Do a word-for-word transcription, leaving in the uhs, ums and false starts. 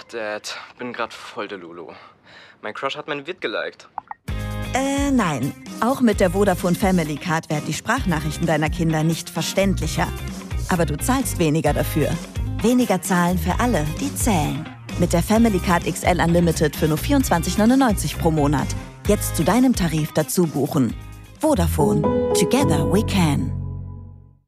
Dad, bin grad voll der Lulu. Mein Crush hat mein Vid geliked. Äh, nein. Auch mit der Vodafone Family Card werden die Sprachnachrichten deiner Kinder nicht verständlicher. Aber du zahlst weniger dafür. Weniger zahlen für alle, die zählen. Mit der Family Card X L Unlimited für nur vierundzwanzig neunundneunzig pro Monat. Jetzt zu deinem Tarif dazu buchen. Vodafone. Together we can.